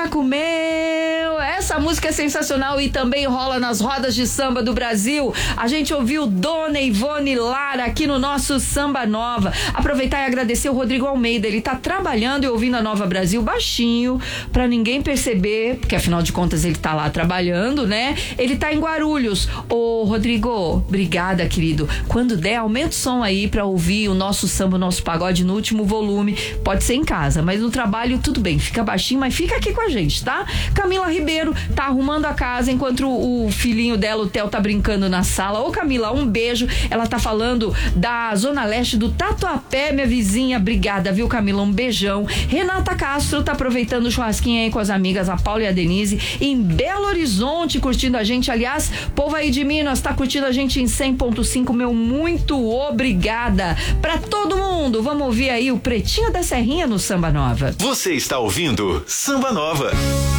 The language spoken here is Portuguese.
Meu, essa música é sensacional e também rola nas rodas de samba do Brasil. A gente ouviu Dona Ivone Lara aqui no nosso Samba Nova. Aproveitar e agradecer o Rodrigo Almeida, ele tá trabalhando e ouvindo a Nova Brasil baixinho, pra ninguém perceber, porque afinal de contas ele tá lá trabalhando, né? Ele tá em Guarulhos. Ô Rodrigo, obrigada, querido. Quando der, aumenta o som aí pra ouvir o nosso samba, o nosso pagode no último volume. Pode ser em casa, mas no trabalho tudo bem, fica baixinho, mas fica aqui com a gente, tá? Camila Ribeiro tá arrumando a casa enquanto o filhinho dela, o Theo, tá brincando na sala. Ô Camila, um beijo. Ela tá falando da Zona Leste do Tatuapé, minha vizinha. Obrigada, viu, Camila? Um beijão. Renata Castro tá aproveitando o churrasquinho aí com as amigas, a Paula e a Denise, em Belo Horizonte, curtindo a gente. Aliás, povo aí de Minas tá curtindo a gente em 100.5, meu muito obrigada. Pra todo mundo, vamos ouvir aí o Pretinho da Serrinha no Samba Nova. Você está ouvindo Samba Nova.